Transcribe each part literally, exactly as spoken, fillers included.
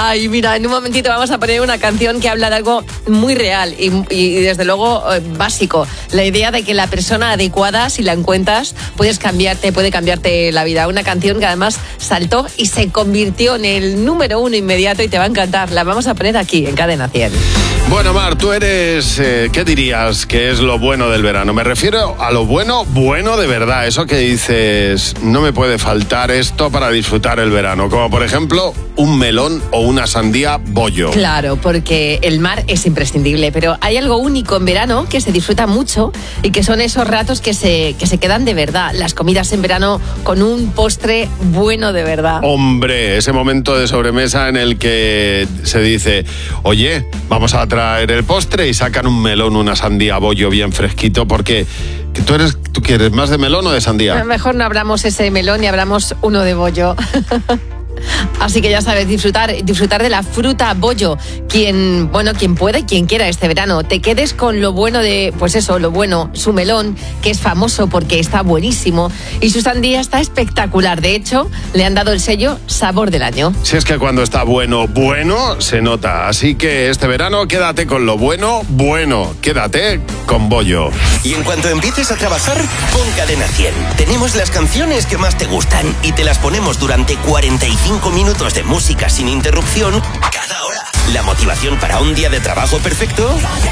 Ay, mira, en un momentito vamos a poner una canción que habla de algo muy real y, y desde luego eh, básico. La idea de que la persona adecuada, si la encuentras, puedes cambiarte, puede cambiarte la vida. Una canción que además saltó y se convirtió en el número uno inmediato y te va a encantar. La vamos a poner aquí, en Cadena cien. Bueno, Mar, tú eres, eh, ¿qué dirías que es lo bueno del verano? Me refiero a lo bueno, bueno de verdad. Eso que dices, no me puede faltar esto para disfrutar el verano. Como por ejemplo, un melón o una sandía bollo. Claro, porque el mar es imprescindible, pero hay algo único en verano que se disfruta mucho y que son esos ratos que se, que se quedan de verdad. Las comidas en verano con un postre bueno de verdad. Hombre, ese momento de sobremesa en el que se dice, oye, vamos a traer el postre y sacan un melón, una sandía bollo bien fresquito, porque tú eres, ¿tú quieres más de melón o de sandía? Mejor no abramos ese melón y abramos uno de bollo. Así que ya sabes, disfrutar, disfrutar de la fruta bollo. Quien, bueno, quien pueda y quien quiera este verano. Te quedes con lo bueno de, pues eso, lo bueno, su melón, que es famoso porque está buenísimo. Y su sandía está espectacular. De hecho, le han dado el sello Sabor del Año. Si es que cuando está bueno, bueno, se nota. Así que este verano quédate con lo bueno, bueno. Quédate con bollo. Y en cuanto empieces a trabajar, pon Cadena cien. Tenemos las canciones que más te gustan y te las ponemos durante cuarenta y cinco minutos de música sin interrupción cada hora. La motivación para un día de trabajo perfecto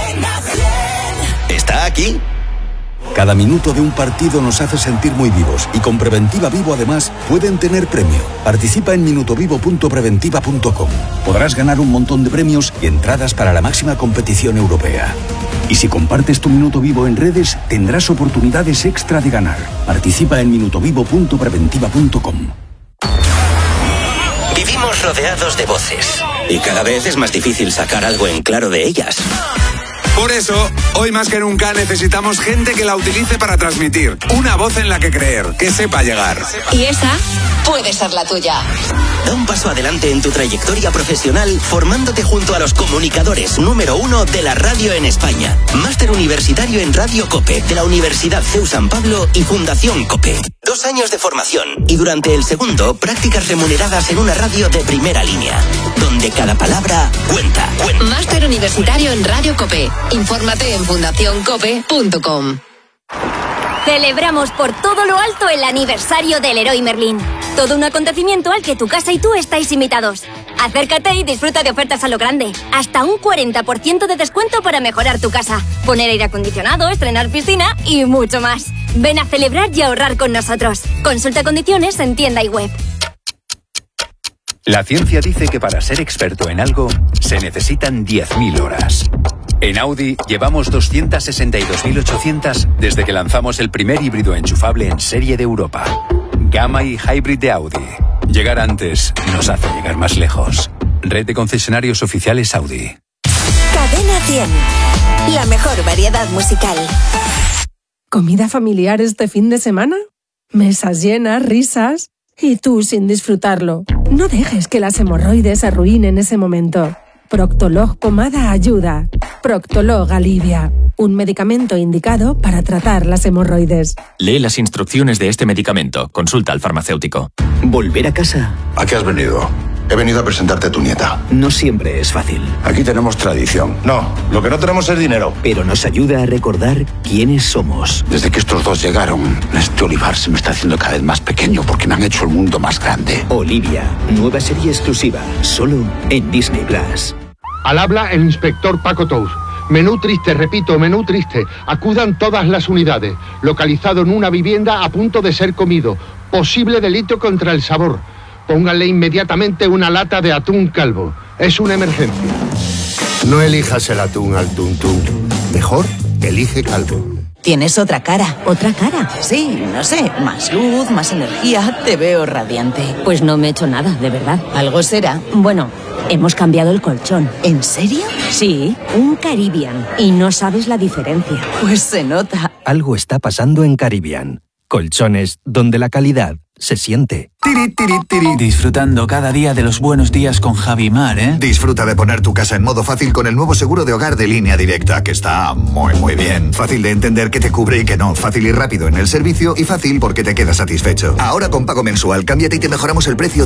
está aquí. Cada minuto de un partido nos hace sentir muy vivos y con Preventiva Vivo además pueden tener premio. Participa en minutovivo punto preventiva punto com. Podrás ganar un montón de premios y entradas para la máxima competición europea. Y si compartes tu minuto vivo en redes, tendrás oportunidades extra de ganar. Participa en minutovivo punto preventiva punto com. Vivimos rodeados de voces y cada vez es más difícil sacar algo en claro de ellas. Por eso, hoy más que nunca necesitamos gente que la utilice para transmitir. Una voz en la que creer, que sepa llegar. Y esa puede ser la tuya. Da un paso adelante en tu trayectoria profesional formándote junto a los comunicadores número uno de la radio en España. Máster universitario en Radio COPE de la Universidad C E U San Pablo y Fundación COPE. Dos años de formación y durante el segundo, prácticas remuneradas en una radio de primera línea, donde cada palabra cuenta. cuenta. Máster universitario en Radio COPE. Infórmate en fundación cope punto com. Celebramos por todo lo alto el aniversario del Leroy Merlin. Todo un acontecimiento al que tu casa y tú estáis invitados. Acércate y disfruta de ofertas a lo grande. Hasta un cuarenta por ciento de descuento para mejorar tu casa. Poner aire acondicionado, estrenar piscina y mucho más. Ven a celebrar y ahorrar con nosotros. Consulta condiciones en tienda y web. La ciencia dice que para ser experto en algo se necesitan diez mil horas. En Audi llevamos doscientas sesenta y dos mil ochocientas desde que lanzamos el primer híbrido enchufable en serie de Europa. Gamma y Hybrid de Audi. Llegar antes nos hace llegar más lejos. Red de concesionarios oficiales Audi. Cadena cien. La mejor variedad musical. ¿Comida familiar este fin de semana? Mesas llenas, risas y tú sin disfrutarlo. No dejes que las hemorroides arruinen ese momento. Proctolog Pomada ayuda. Proctolog alivia. Un medicamento indicado para tratar las hemorroides. Lee las instrucciones de este medicamento. Consulta al farmacéutico. ¿Volver a casa? ¿A qué has venido? He venido a presentarte a tu nieta. No siempre es fácil. Aquí tenemos tradición. No, lo que no tenemos es dinero. Pero nos ayuda a recordar quiénes somos. Desde que estos dos llegaron, este olivar se me está haciendo cada vez más pequeño porque me han hecho el mundo más grande. Olivia, nueva serie exclusiva, solo en Disney Plus. Al habla el inspector Paco Tous. Menú triste, repito, menú triste. Acudan todas las unidades. Localizado en una vivienda a punto de ser comido. Posible delito contra el sabor. Pónganle inmediatamente una lata de atún calvo. Es una emergencia. No elijas el atún al tuntún. Mejor, elige calvo. Tienes otra cara. ¿Otra cara? Sí, no sé, más luz, más energía, te veo radiante. Pues no me he hecho nada, de verdad. ¿Algo será? Bueno, hemos cambiado el colchón. ¿En serio? Sí, un Caribbean. Y no sabes la diferencia. Pues se nota. Algo está pasando en Caribbean. Colchones donde la calidad se siente. Tiri, tiri, tiri. Disfrutando cada día de los buenos días con Javi Mar, ¿eh? Disfruta de poner tu casa en modo fácil con el nuevo seguro de hogar de Línea Directa, que está muy, muy bien. Fácil de entender qué te cubre y qué no. Fácil y rápido en el servicio y fácil porque te quedas satisfecho. Ahora con pago mensual, cámbiate y te mejoramos el precio